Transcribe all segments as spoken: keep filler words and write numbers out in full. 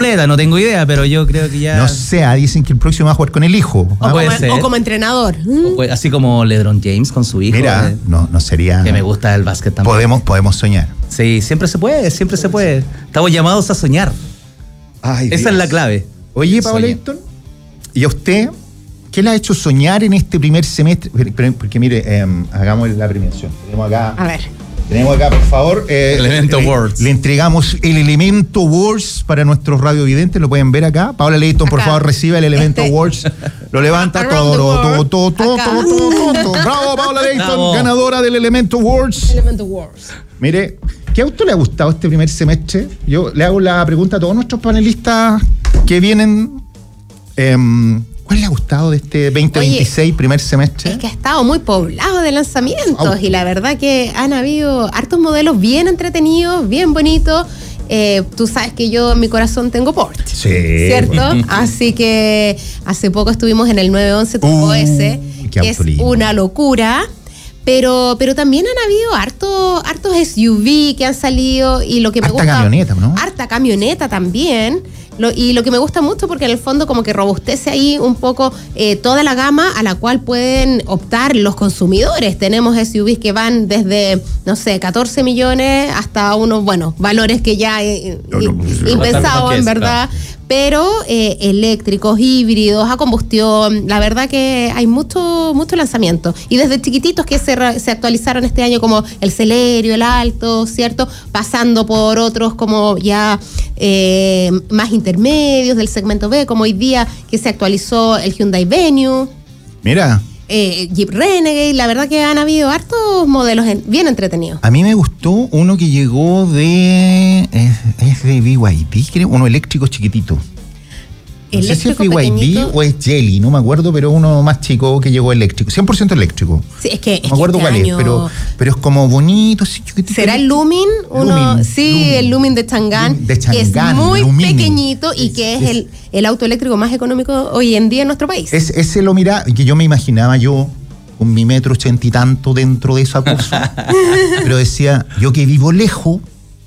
completa, no tengo idea, pero yo creo que ya... No sé, dicen que el próximo va a jugar con el hijo. O, ¿Ah? puede como, ser. o como entrenador. O puede, así como LeBron James con su hijo. Mira, eh, no, no sería... que me gusta el básquet también. Podemos, podemos soñar. Sí, siempre se puede, siempre se puede. Estamos llamados a soñar. Ay, Esa Dios. es la clave. Oye, Paola Soñar. Layton, ¿y a usted qué le ha hecho soñar en este primer semestre? Porque, porque mire, eh, hagamos la premiación. Tenemos acá... A ver. Tenemos acá, por favor, eh, Elemento le, Awards. Le entregamos el Elemento Awards para nuestros radiovidentes, lo pueden ver acá. Paola Layton, por Acá. favor, recibe el Elemento Este. Awards. Lo levanta Around todo, the todo, world. todo, todo, Acá. todo, todo, todo. Bravo, Paola Layton, Bravo. ganadora del Elemento Awards. Elemental Wars. Mire, ¿qué auto le ha gustado este primer semestre? Yo le hago la pregunta a todos nuestros panelistas que vienen. em, ¿Cuál le ha gustado de este veinte veintiséis primer semestre? Es que ha estado muy poblado de lanzamientos Auto. y la verdad que han habido hartos modelos bien entretenidos, bien bonitos. Eh, tú sabes que yo en mi corazón tengo Porsche, Sí. ¿cierto? Así que hace poco estuvimos en el nueve once Turbo Uh, S, qué que es auto lindo. una locura. Pero, pero también han habido hartos, hartos S U V que han salido y lo que me Harta gusta... camioneta, ¿no? Harta camioneta también. Lo, y lo que me gusta mucho porque en el fondo como que robustece ahí un poco eh, toda la gama a la cual pueden optar los consumidores. Tenemos S U Vs que van desde, no sé, catorce millones hasta unos, bueno, valores que ya eh, No, no, i- sí, impensados en bastante, verdad. Pero eh, eléctricos, híbridos, a combustión, la verdad que hay mucho, mucho lanzamiento. Y desde chiquititos que se, re- se actualizaron este año como el Celerio, el Alto, ¿cierto? Pasando por otros como ya eh, más intermedios del segmento B, como hoy día que se actualizó el Hyundai Venue, Mira, eh, Jeep Renegade. La verdad que han habido hartos modelos en- bien entretenidos. a mí me gustó uno que llegó de... Es, es de B Y D, creo, uno eléctrico chiquitito. No sé si es Eléctrico B Y D pequeñito. o es Jelly, no me acuerdo, pero uno más chico que llegó eléctrico, cien por ciento eléctrico. Sí, es que, es No me que acuerdo este cuál año- es, pero, pero es como bonito, así chiquitito. ¿Será el Lumin? Uno, Lumin, sí, Lumin. el Lumin de Chang'an, De que es Chang'an, muy Lumini. pequeñito y que es, Es- el, el auto eléctrico más económico hoy en día en nuestro país. Es, ese lo mira, que yo me imaginaba yo con mi metro ochenta y tanto dentro de esa cosa. Pero decía, yo que vivo lejos,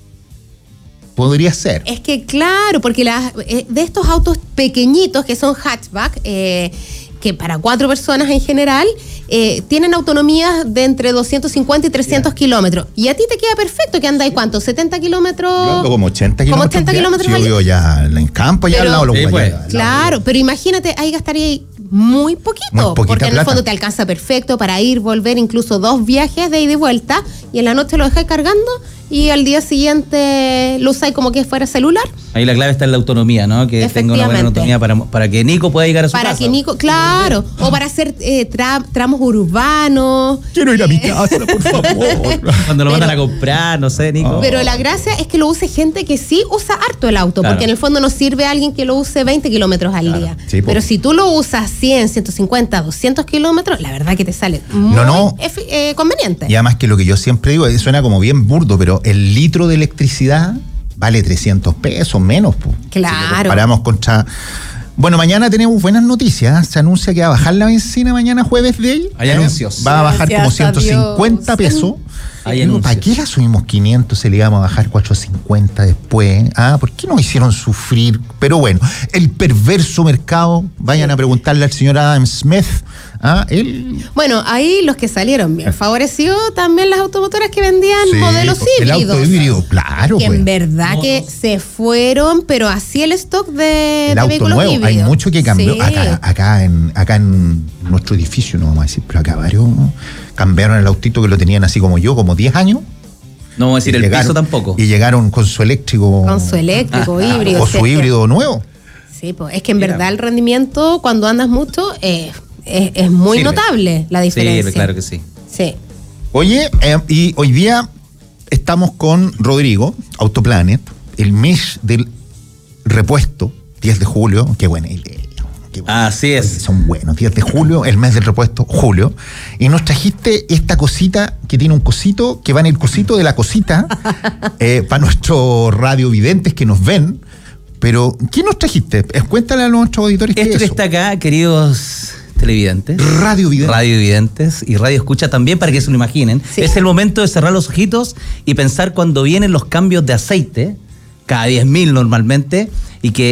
podría ser. Es que claro, porque las, eh, de estos autos pequeñitos que son hatchback, eh, que para cuatro personas en general, eh, tienen autonomías de entre doscientos cincuenta y trescientos kilómetros. Y a ti te queda perfecto que andáis, ¿cuánto? ¿setenta kilómetros? Yo ando como ochenta Como kilómetros. ochenta diarios. kilómetros Sí, yo al vivo ya en campo, allá Pero- al lado de los Sí, guayas, pues. al lado. Claro, pero imagínate, ahí gastaría muy poquito, Muy poquita porque en el plata. fondo te alcanza perfecto para ir, volver, incluso dos viajes de ida y vuelta, y en la noche lo dejáis cargando y al día siguiente lo usáis como que fuera celular. Ahí la clave está en la autonomía, ¿no? Que tenga una buena Efectivamente. autonomía para, para que Nico pueda llegar a su Para casa. que Nico, claro, o para hacer eh, tra- tramos urbanos. Quiero ir a mi casa, por favor. Cuando lo Pero- mandan a comprar, no sé, Nico. Pero la gracia es que lo use gente que sí usa harto el auto, Claro. porque en el fondo no sirve a alguien que lo use veinte kilómetros al Claro. día. Sí, po. Pero si tú lo usas cien, ciento cincuenta, doscientos kilómetros, la verdad que te sale muy No, no. efi- eh, conveniente. Y además que lo que yo siempre digo, eh, suena como bien burdo, pero el litro de electricidad vale trescientos pesos menos. Po. Claro. Si lo comparamos contra... Bueno, mañana tenemos buenas noticias. Se anuncia que va a bajar la benzina mañana jueves de ahí. Hay anuncios. Va a bajar Gracias como a ciento cincuenta Dios. pesos. Hay Digo, ¿para anuncios. qué la subimos quinientos si le íbamos a bajar cuatrocientos cincuenta después? Ah, ¿por qué nos hicieron sufrir? Pero bueno, el perverso mercado, vayan a preguntarle al señor Adam Smith. Ah, él... Bueno, ahí los que salieron bien favorecidos también las automotoras que vendían Sí, modelos pues, el híbridos. auto híbrido, claro. Que pues. en verdad que se fueron, pero así el stock de, El de auto vehículos nuevo, híbridos. hay mucho que cambió. Sí. Acá, acá, en, acá en nuestro edificio, no vamos a decir, pero acá varios cambiaron el autito que lo tenían así como yo, como diez años. No vamos a decir y el llegaron- piso tampoco. Y llegaron con su eléctrico. Con su eléctrico, híbrido. O sí, su es que- híbrido nuevo. Sí, pues, es que en Mira. verdad el rendimiento cuando andas mucho eh, es, es muy Sirve. notable la diferencia. Sí, claro que sí. Sí. Oye, eh, y hoy día estamos con Rodrigo, Autoplanet, el mes del repuesto, diez de julio. Qué buena idea. Qué buena. Así es. Oye, son buenos, diez de julio, el mes del repuesto, julio. Y nos trajiste esta cosita que tiene un cosito, que va en el cosito de la cosita, eh, para nuestros radiovidentes que nos ven. Pero, ¿qué nos trajiste? Eh, Cuéntale a nuestros auditores qué Esto es que eso. está acá, queridos televidentes, Radiovidentes. radiovidentes y radio escucha también, para que se lo imaginen, Sí. es el momento de cerrar los ojitos y pensar cuando vienen los cambios de aceite, cada diez mil normalmente, y que